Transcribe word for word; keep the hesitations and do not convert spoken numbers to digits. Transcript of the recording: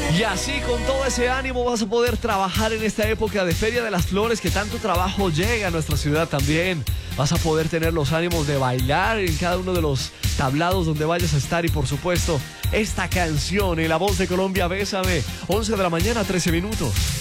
Y así, con todo ese ánimo, vas a poder trabajar en esta época de Feria de las Flores, que tanto trabajo llega a nuestra ciudad también. Vas a poder tener los ánimos de bailar en cada uno de los tablados donde vayas a estar. Y por supuesto, esta canción en la voz de Colombia, Bésame, once de la mañana, trece minutos.